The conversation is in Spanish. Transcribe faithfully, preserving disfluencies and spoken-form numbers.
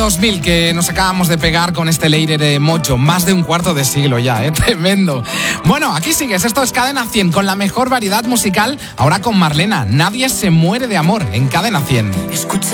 dos mil que nos acabamos de pegar con este Leire de Mocho, más de un cuarto de siglo ya, ¿eh? Tremendo. Bueno, aquí sigues, esto es Cadena cien con la mejor variedad musical, ahora con Marlena, Nadie se muere de amor en Cadena cien. Escucha.